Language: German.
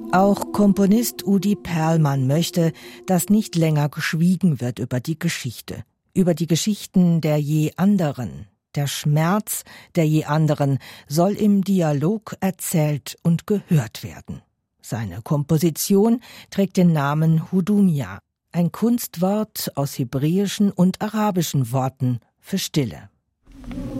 Auch Komponist Udi Perlmann möchte, dass nicht länger geschwiegen wird über die Geschichte, über die Geschichten der je anderen. Der Schmerz der je anderen soll im Dialog erzählt und gehört werden. Seine Komposition trägt den Namen Hudunya, ein Kunstwort aus hebräischen und arabischen Worten für Stille.